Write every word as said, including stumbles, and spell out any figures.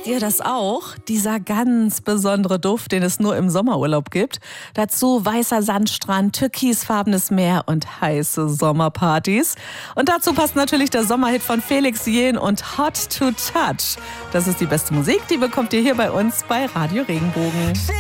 Riecht ihr das auch? Dieser ganz besondere Duft, den es nur im Sommerurlaub gibt. Dazu weißer Sandstrand, türkisfarbenes Meer und heiße Sommerpartys. Und dazu passt natürlich der Sommerhit von Felix Jähn und Hot to Touch. Das ist die beste Musik, die bekommt ihr hier bei uns bei Radio Regenbogen.